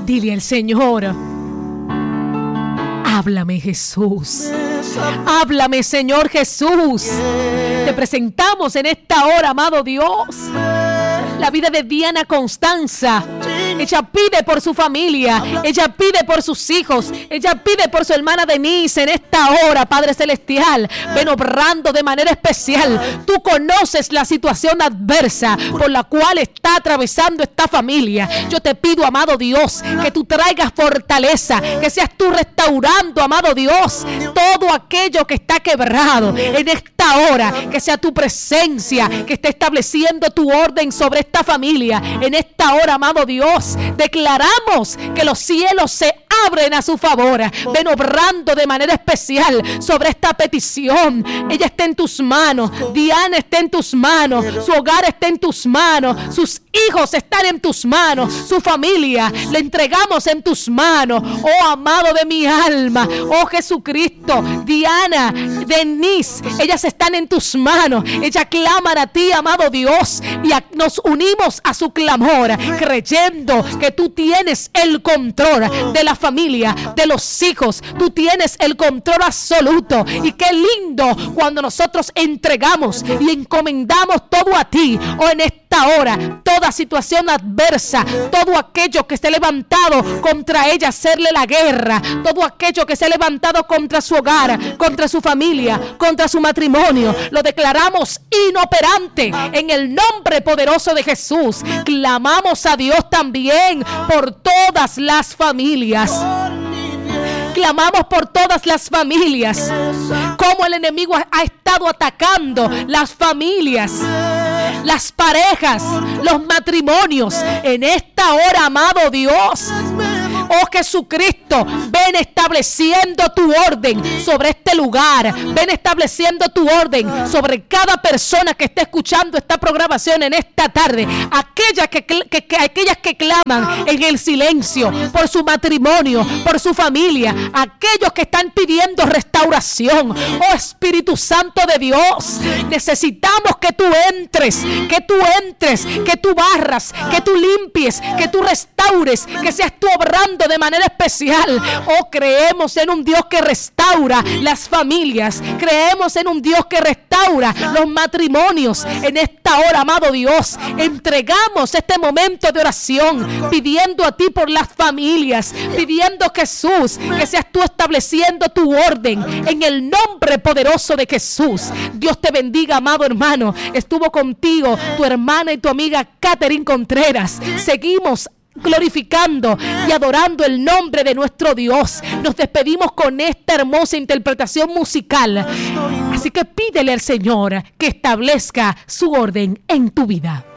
Dile al Señor: háblame, Jesús. Háblame, Señor Jesús. Te presentamos en esta hora, amado Dios, la vida de Diana Constanza. Ella pide por su familia, ella pide por sus hijos, ella pide por su hermana Denise. En esta hora, Padre Celestial, ven obrando de manera especial. Tú conoces la situación adversa por la cual está atravesando esta familia. Yo te pido, amado Dios, que tú traigas fortaleza, que seas tú restaurando, amado Dios, todo aquello que está quebrado. En esta hora, que sea tu presencia que esté estableciendo tu orden sobre esta familia. En esta hora, amado Dios, declaramos que los cielos se abren a su favor. Ven obrando de manera especial sobre esta petición. Ella está en tus manos. Diana está en tus manos. Su hogar está en tus manos. Sus hijos están en tus manos. Su familia le entregamos en tus manos. Oh, amado de mi alma. Oh, Jesucristo. Diana, Denise, ellas están en tus manos. Ellas claman a ti, amado Dios, y nos unimos a su clamor, creyendo que tú tienes el control de la familia, de los hijos. Tú tienes el control absoluto. Y qué lindo cuando nosotros entregamos y encomendamos todo a ti. O en esta hora, toda situación adversa, todo aquello que se ha levantado contra ella, hacerle la guerra, todo aquello que se ha levantado contra su hogar, contra su familia, contra su matrimonio, lo declaramos inoperante en el nombre poderoso de Jesús. Clamamos a Dios también por todas las familias. Clamamos por todas las familias. Como el enemigo ha estado atacando las familias, las parejas, los matrimonios. En esta hora, amado Dios, oh Jesucristo, ven estableciendo tu orden sobre este lugar. Ven estableciendo tu orden sobre cada persona que esté escuchando esta programación en esta tarde. Aquellas que claman en el silencio por su matrimonio, por su familia. Aquellos que están pidiendo restauración. Oh Espíritu Santo de Dios, necesitamos que tú entres, que tú barras, que tú limpies, que tú restaures, que seas tú obrando de manera especial. Oh, creemos en un Dios que restaura las familias. Creemos en un Dios que restaura los matrimonios. En esta hora, amado Dios, entregamos este momento de oración, pidiendo a ti por las familias, pidiendo, Jesús, que seas tú estableciendo tu orden en el nombre poderoso de Jesús. Dios te bendiga, amado hermano. Estuvo contigo tu hermana y tu amiga Catherine Contreras. Seguimos glorificando y adorando el nombre de nuestro Dios. Nos despedimos con esta hermosa interpretación musical. Así que pídele al Señor que establezca su orden en tu vida.